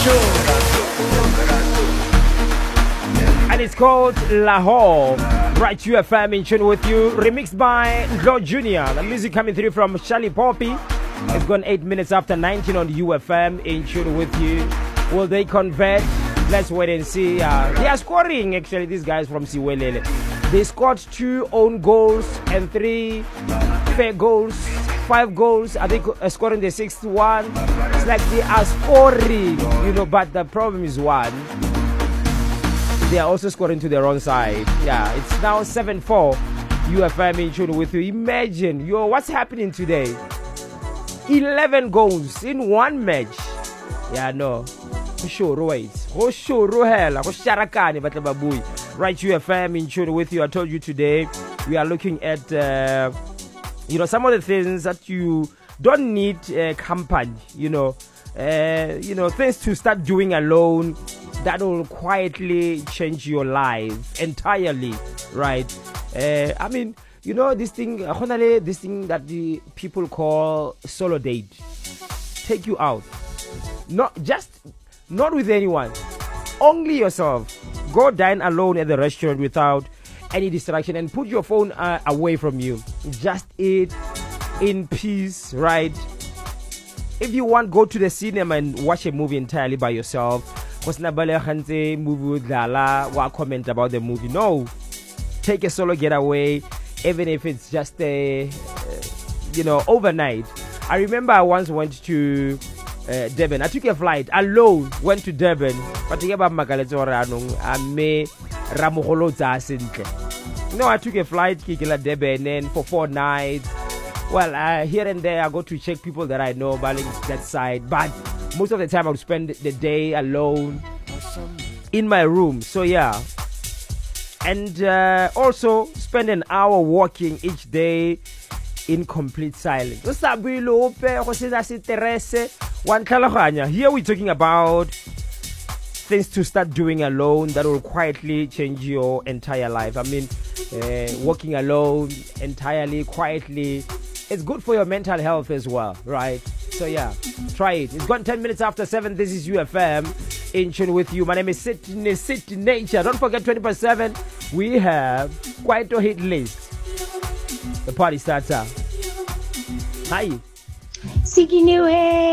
And it's called Lahore. Right, UFM in tune with you. Remixed by Glo Jr. The music coming through from Charlie Poppy. It's gone 8 minutes after 19 on UFM in tune with you. Will they convert? Let's wait and see. They are scoring, actually, these guys from Siwelele. They scored 2 own goals and 3 fair goals. 5 goals. Are they scoring the 6th one? It's like they are scoring, but the problem is one. They are also scoring to their own side. Yeah, it's now 7-4. UFM in tune with you. Imagine, what's happening today? 11 goals in one match. Yeah, no. Sure, wait. Right, UFM in tune with you. I told you today we are looking at some of the things that you don't need company. Things to start doing alone that will quietly change your life entirely. Right? This thing that the people call solo date. Take you out. Not with anyone. Only yourself. Go dine alone at the restaurant without any distraction and put your phone away from you. Just eat in peace, right? If you want, go to the cinema and watch a movie entirely by yourself. Comment about the movie. No. Take a solo getaway, even if it's just overnight. I remember I once went to Durban. I took a flight alone, went to Durban. I took a flight to Durban and for 4 nights. Well, here and there I go to check people that I know about that side, but most of the time I would spend the day alone in my room. So yeah. And also spend an hour walking each day in complete silence. Here we're talking about things to start doing alone that will quietly change your entire life. Walking alone entirely, quietly, it's good for your mental health as well, right? So yeah, try it. It's gone 10 minutes after 7. This is UFM in tune with you. My name is City Nature. Don't forget 20/7. We have quite a hit list. The party starts out. Hi.